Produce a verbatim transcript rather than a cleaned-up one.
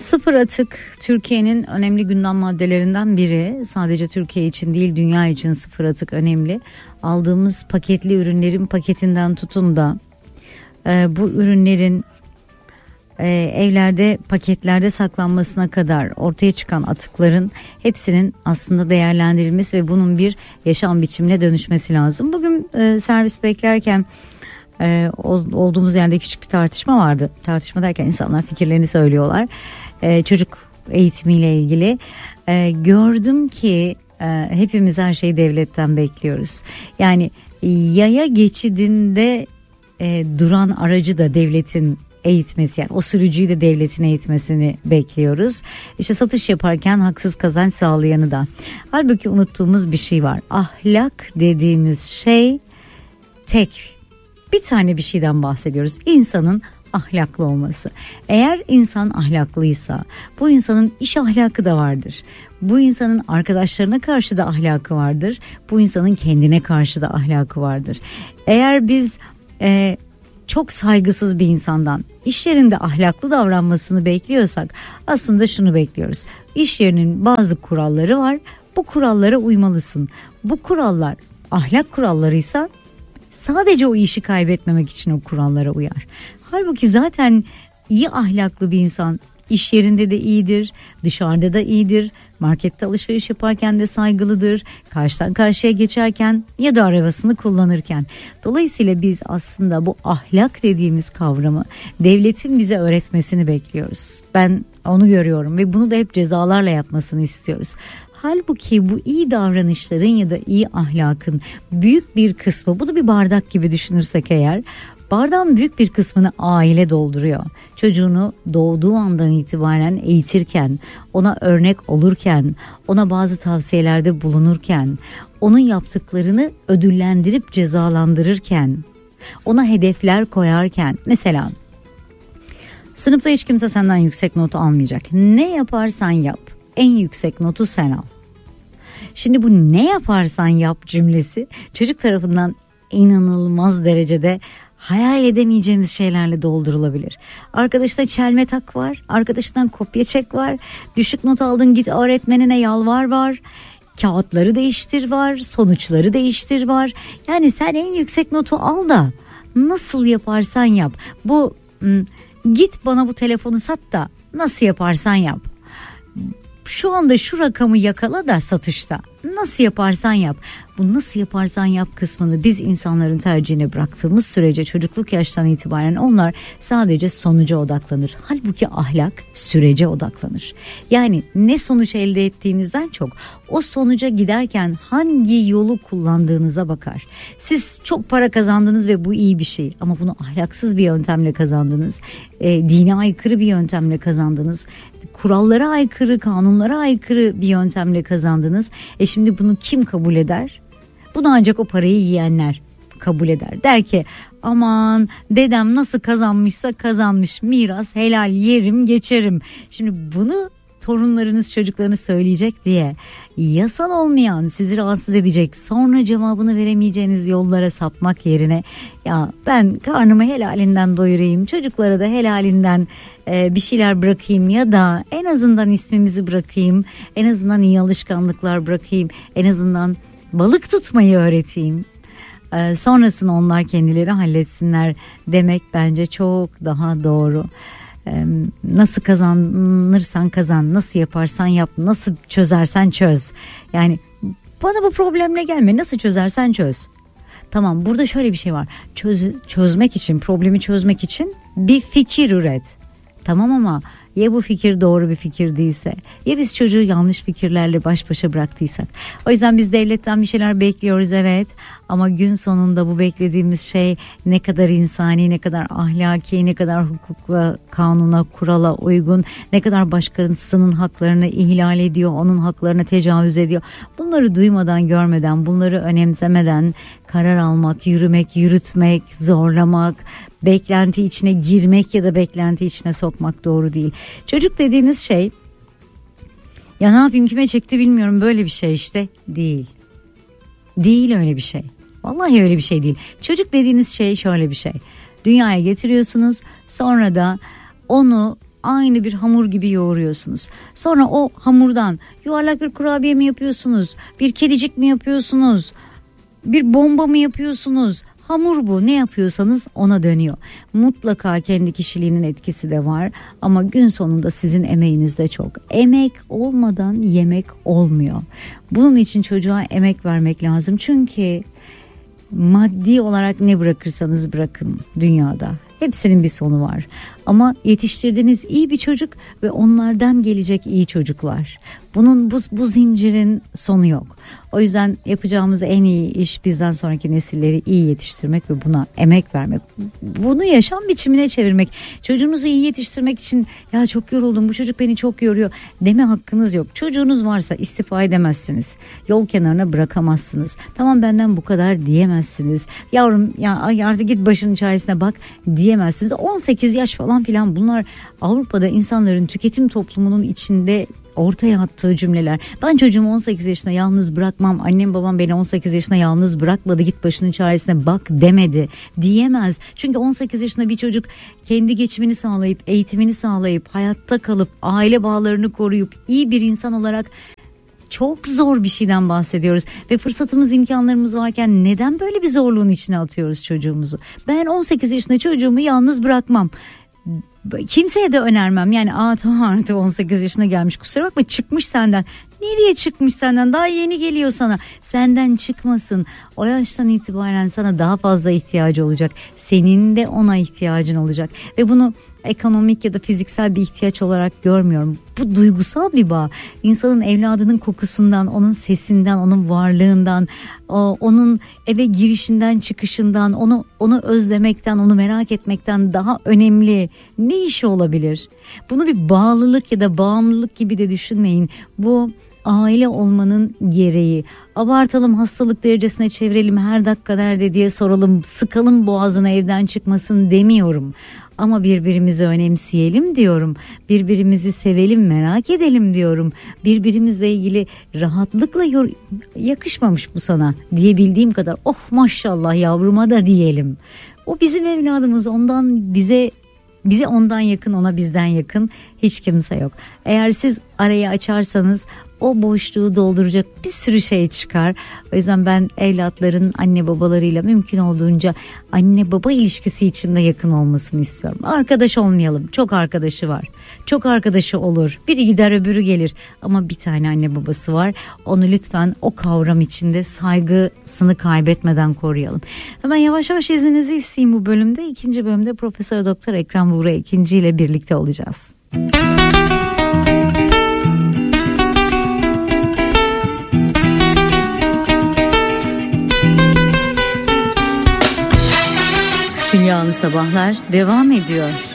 Sıfır atık Türkiye'nin önemli gündem maddelerinden biri. Sadece Türkiye için değil, dünya için sıfır atık önemli. Aldığımız paketli ürünlerin paketinden tutun da e, bu ürünlerin e, evlerde paketlerde saklanmasına kadar ortaya çıkan atıkların hepsinin aslında değerlendirilmesi ve bunun bir yaşam biçimine dönüşmesi lazım. Bugün e, servis beklerken Ee, olduğumuz yerde küçük bir tartışma vardı. Tartışma derken insanlar fikirlerini söylüyorlar. Ee, çocuk eğitimiyle ilgili. Ee, gördüm ki e, hepimiz her şeyi devletten bekliyoruz. Yani yaya geçidinde e, duran aracı da devletin eğitmesi, yani o sürücüyü de devletin eğitmesini bekliyoruz. İşte satış yaparken haksız kazanç sağlayanı da. Halbuki unuttuğumuz bir şey var. Ahlak dediğimiz şey tek bir tane bir şeyden bahsediyoruz. İnsanın ahlaklı olması. Eğer insan ahlaklıysa bu insanın iş ahlakı da vardır. Bu insanın arkadaşlarına karşı da ahlakı vardır. Bu insanın kendine karşı da ahlakı vardır. Eğer biz e, çok saygısız bir insandan iş yerinde ahlaklı davranmasını bekliyorsak aslında şunu bekliyoruz. İş yerinin bazı kuralları var. Bu kurallara uymalısın. Bu kurallar ahlak kurallarıysa sadece o işi kaybetmemek için o kurallara uyar. Halbuki zaten iyi ahlaklı bir insan iş yerinde de iyidir, dışarıda da iyidir, markette alışveriş yaparken de saygılıdır, karşıdan karşıya geçerken ya da arabasını kullanırken. Dolayısıyla biz aslında bu ahlak dediğimiz kavramı devletin bize öğretmesini bekliyoruz. Ben onu görüyorum ve bunu da hep cezalarla yapmasını istiyoruz. Halbuki bu iyi davranışların ya da iyi ahlakın büyük bir kısmı, bunu bir bardak gibi düşünürsek eğer, bardağın büyük bir kısmını aile dolduruyor. Çocuğunu doğduğu andan itibaren eğitirken, ona örnek olurken, ona bazı tavsiyelerde bulunurken, onun yaptıklarını ödüllendirip cezalandırırken, ona hedefler koyarken, mesela sınıfta hiç kimse senden yüksek notu almayacak. Ne yaparsan yap, en yüksek notu sen al. Şimdi bu ne yaparsan yap cümlesi çocuk tarafından inanılmaz derecede hayal edemeyeceğimiz şeylerle doldurulabilir. Arkadaşta çelme tak var, arkadaştan kopya çek var, düşük not aldın git öğretmenine yalvar var, kağıtları değiştir var, sonuçları değiştir var. Yani sen en yüksek notu al da nasıl yaparsan yap. Bu git bana bu telefonu sat da nasıl yaparsan yap. Şu anda şu rakamı yakala da satışta nasıl yaparsan yap. Bu nasıl yaparsan yap kısmını biz insanların tercihine bıraktığımız sürece çocukluk yaştan itibaren onlar sadece sonuca odaklanır. Halbuki ahlak sürece odaklanır. Yani ne sonuç elde ettiğinizden çok o sonuca giderken hangi yolu kullandığınıza bakar. Siz çok para kazandınız ve bu iyi bir şey ama bunu ahlaksız bir yöntemle kazandınız. E, dine aykırı bir yöntemle kazandınız. Kurallara aykırı, kanunlara aykırı bir yöntemle kazandınız. E şimdi bunu kim kabul eder? Bunu ancak o parayı yiyenler kabul eder. Der ki aman dedem nasıl kazanmışsa kazanmış, miras helal yerim geçerim. Şimdi bunu torunlarınız, çocuklarınız söyleyecek diye yasal olmayan, sizi rahatsız edecek, sonra cevabını veremeyeceğiniz yollara sapmak yerine ya ben karnımı helalinden doyurayım, çocuklara da helalinden e, bir şeyler bırakayım ya da en azından ismimizi bırakayım, en azından iyi alışkanlıklar bırakayım, en azından balık tutmayı öğreteyim. E, sonrasını onlar kendileri halletsinler demek bence çok daha doğru. Nasıl kazanırsan kazan, nasıl yaparsan yap, nasıl çözersen çöz. Yani bana bu problemle gelme, nasıl çözersen çöz. Tamam, burada şöyle bir şey var. Çöz, çözmek için, problemi çözmek için bir fikir üret. Tamam ama ya bu fikir doğru bir fikir değilse, ya biz çocuğu yanlış fikirlerle baş başa bıraktıysak. O yüzden biz devletten bir şeyler bekliyoruz, evet, ama gün sonunda bu beklediğimiz şey ne kadar insani, ne kadar ahlaki, ne kadar hukuka, kanuna, kurala uygun, ne kadar başkasının haklarını ihlal ediyor, onun haklarına tecavüz ediyor. Bunları duymadan, görmeden, bunları önemsemeden karar almak, yürümek, yürütmek, zorlamak, beklenti içine girmek ya da beklenti içine sokmak doğru değil. Çocuk dediğiniz şey, ya ne yapayım kime çekti bilmiyorum, böyle bir şey işte değil. Değil öyle bir şey. Vallahi öyle bir şey değil. Çocuk dediğiniz şey şöyle bir şey. Dünyaya getiriyorsunuz, sonra da onu aynı bir hamur gibi yoğuruyorsunuz. Sonra o hamurdan yuvarlak bir kurabiye mi yapıyorsunuz? Bir kedicik mi yapıyorsunuz? Bir bomba mı yapıyorsunuz? Hamur bu, ne yapıyorsanız ona dönüyor. Mutlaka kendi kişiliğinin etkisi de var ama gün sonunda sizin emeğiniz de çok. Emek olmadan yemek olmuyor. Bunun için çocuğa emek vermek lazım. Çünkü maddi olarak ne bırakırsanız bırakın dünyada, hepsinin bir sonu var. Ama yetiştirdiğiniz iyi bir çocuk ve onlardan gelecek iyi çocuklar. Bunun bu, bu zincirin sonu yok. O yüzden yapacağımız en iyi iş bizden sonraki nesilleri iyi yetiştirmek ve buna emek vermek. Bunu yaşam biçimine çevirmek. Çocuğunuzu iyi yetiştirmek için ya çok yoruldum, bu çocuk beni çok yoruyor deme hakkınız yok. Çocuğunuz varsa istifa edemezsiniz. Yol kenarına bırakamazsınız. Tamam benden bu kadar diyemezsiniz. Yavrum ya artık git başının çaresine bak diyemezsiniz. on sekiz yaş falan filan, bunlar Avrupa'da insanların tüketim toplumunun içinde ortaya attığı cümleler. Ben çocuğumu on sekiz yaşında yalnız bırakmam, annem babam beni on sekiz yaşında yalnız bırakmadı, git başının çaresine bak demedi diyemez. Çünkü on sekiz yaşında bir çocuk kendi geçimini sağlayıp, eğitimini sağlayıp, hayatta kalıp, aile bağlarını koruyup iyi bir insan olarak, çok zor bir şeyden bahsediyoruz ve fırsatımız, imkanlarımız varken neden böyle bir zorluğun içine atıyoruz çocuğumuzu? Ben on sekiz yaşında çocuğumu yalnız bırakmam. Kimseye de önermem. Yani aa tamam artık on sekiz yaşına gelmiş, kusura bakma, çıkmış senden. Nereye çıkmış senden? Daha yeni geliyor sana. Senden çıkmasın. O yaştan itibaren sana daha fazla ihtiyacı olacak. Senin de ona ihtiyacın olacak. Ve bunu ekonomik ya da fiziksel bir ihtiyaç olarak görmüyorum. Bu duygusal bir bağ. İnsanın evladının kokusundan, onun sesinden, onun varlığından, onun eve girişinden, çıkışından, onu onu özlemekten, onu merak etmekten daha önemli ne işi olabilir? Bunu bir bağlılık ya da bağımlılık gibi de düşünmeyin. Bu aile olmanın gereği. Abartalım, hastalık derecesine çevirelim, her dakika nerede diye soralım, sıkalım boğazına evden çıkmasın demiyorum. Ama birbirimizi önemseyelim diyorum. Birbirimizi sevelim, merak edelim diyorum. Birbirimizle ilgili rahatlıkla yor- yakışmamış bu sana diyebildiğim kadar oh maşallah yavruma da diyelim. O bizim evladımız, ondan bize bize ondan yakın, ona bizden yakın hiç kimse yok. Eğer siz arayı açarsanız o boşluğu dolduracak bir sürü şey çıkar. O yüzden ben evlatların anne babalarıyla mümkün olduğunca anne baba ilişkisi içinde yakın olmasını istiyorum. Arkadaş olmayalım. Çok arkadaşı var. Çok arkadaşı olur. Biri gider öbürü gelir. Ama bir tane anne babası var. Onu lütfen o kavram içinde saygısını kaybetmeden koruyalım. Hemen yavaş yavaş izninizi isteyeyim bu bölümde. İkinci bölümde Profesör Doktor Ekrem Buğra ikinci ile birlikte olacağız. Dünyalı Sabahlar devam ediyor.